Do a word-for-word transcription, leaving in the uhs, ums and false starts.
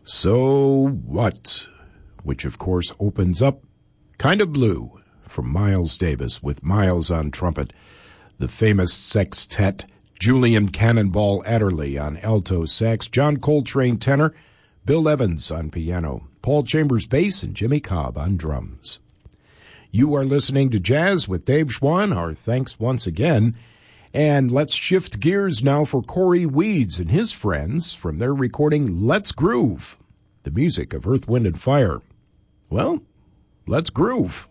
So What? Which, of course, opens up Kind of Blue from Miles Davis with Miles on trumpet, the famous sextet Julian Cannonball Adderley on alto sax, John Coltrane tenor, Bill Evans on piano, Paul Chambers bass, and Jimmy Cobb on drums. You are listening to Jazz with Dave Schwann. Our thanks once again. And let's shift gears now for Corey Weeds and his friends from their recording Let's Groove, the music of Earth, Wind, and Fire. Well, let's groove.